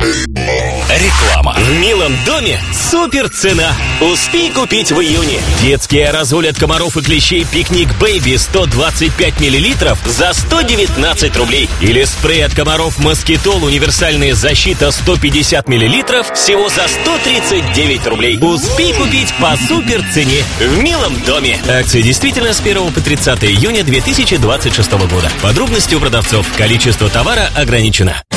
Реклама. В милом доме супер цена. Успей купить в июне. Детский аэрозоль от комаров и клещей Пикник Бэйби 125 мл за 119 рублей. Или спрей от комаров Москитол универсальная защита 150 мл всего за 139 рублей. Успей купить по супер цене в милом доме. Акция действительно с 1 по 30 июня 2026 года. Подробности у продавцов. Количество товара ограничено.